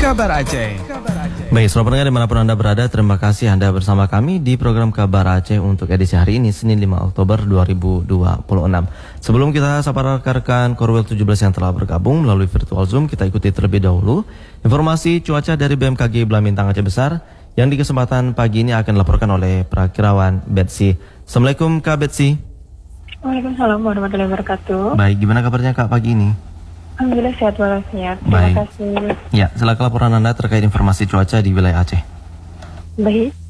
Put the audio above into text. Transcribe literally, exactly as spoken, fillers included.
Kabar Aceh. Baik, selamat pendengar dimanapun Anda berada, terima kasih Anda bersama kami di program Kabar Aceh untuk edisi hari ini, Senin lima Oktober dua ribu dua puluh enam. Sebelum kita sapa rekan-rekan Korwil tujuh belas yang telah bergabung melalui virtual Zoom, kita ikuti terlebih dahulu informasi cuaca dari B M K G Blamintang Aceh Besar yang di kesempatan pagi ini akan dilaporkan oleh Prakirawan Betsy. Assalamualaikum Kak Betsy. Waalaikumsalam warahmatullahi wabarakatuh. Baik, gimana kabarnya Kak pagi ini? Alhamdulillah sehat walafiat. Terima Baik. kasih. Ya, silakan laporan Anda terkait informasi cuaca di wilayah Aceh. Baik.